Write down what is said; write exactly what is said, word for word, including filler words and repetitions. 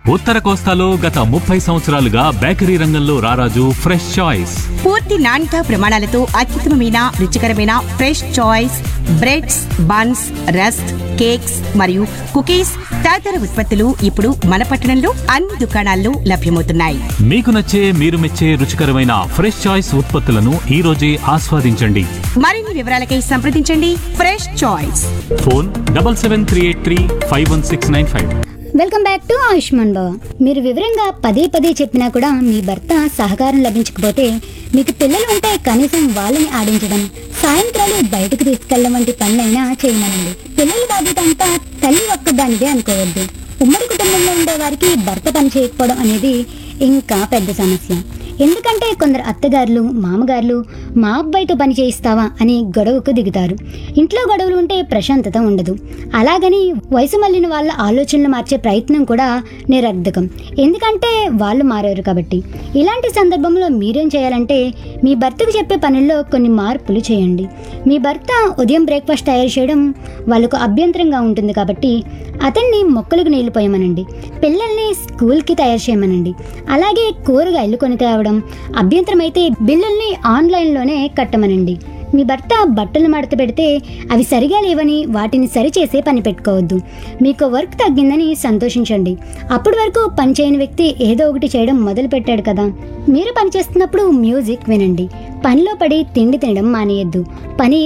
ఉత్తర కోస్తాలో గత ముప్పై సంవత్సరాలుగా బేకరీ రంగంలో రారాజు ఫ్రెష్ చాయిస్. పూర్తి నాణ్యత ప్రమాణాలతో అత్యుత్తమమైన రుచికరమైన fresh choice breads, buns, rusk, cakes మరియు కుకీస్ తదితర ఉత్పత్తులు ఇప్పుడు మన పట్టణంలో అన్ని దుకాణాల్లో లభ్యమవుతున్నాయి. మీకు నచ్చే మీరు మెచ్చే రుచికరమైన ఫ్రెష్ చాయిస్ ఉత్పత్తులను ఈ రోజే ఆస్వాదించండి. మరిన్ని వివరాలకై సంప్రదించండి fresh choice. Phone double seven three eight three five one six nine five. Welcome back to Ayushman భవ. మీరు వివరంగా పదే పదే చెప్పినా కూడా మీ భర్త సహకారం లభించకపోతే మీకు పిల్లలు ఉంటే కనీసం వాళ్ళని ఆడించడం, సాయంత్రాలు బయటకు తీసుకెళ్లడం వంటి పనులైనా చేయమనండి. పిల్లల బాధ్యత అంతా తల్లి ఒక్కదానిదే అనుకోవద్దు. ఉమ్మడి కుటుంబంలో ఉండే వారికి భర్త పని చేయకపోవడం అనేది ఇంకా పెద్ద సమస్య. ఎందుకంటే కొందరు అత్తగారులు, మామగారులు మా అబ్బాయితో పని చేయిస్తావా అని గొడవకు దిగుతారు. ఇంట్లో గొడవలు ఉంటే ప్రశాంతత ఉండదు. అలాగని వయసు మళ్ళిన వాళ్ళ ఆలోచనలు మార్చే ప్రయత్నం కూడా నిరర్ధకం. ఎందుకంటే వాళ్ళు మారారు కాబట్టి. ఇలాంటి సందర్భంలో మీరేం చేయాలంటే మీ భర్తకు చెప్పే పనుల్లో కొన్ని మార్పులు చేయండి. మీ భర్త ఉదయం బ్రేక్ఫాస్ట్ తయారు చేయడం వాళ్ళకు అభ్యంతరంగా ఉంటుంది కాబట్టి అతన్ని మొక్కలకు నీళ్లు పోయమనండి. పిల్లల్ని స్కూల్కి తయారు చేయమనండి. అలాగే కూరగాయలు కొని తేవడం అభ్యంతరమైతే బిల్లుల్ని ఆన్లైన్లోనే కట్టమనండి. మీ భర్త బట్టలు మడత పెడితే అవి సరిగా లేవని వాటిని సరిచేసే పని పెట్టుకోవద్దు. మీకు వర్క్ తగ్గిందని సంతోషించండి. అప్పటి వరకు పని చేయని వ్యక్తి ఏదో ఒకటి చేయడం మొదలు పెట్టాడు కదా. మీరు పని చేస్తున్నప్పుడు మ్యూజిక్ వినండి. పనిలో పడి తిండి తినడం మానేయద్దు. పని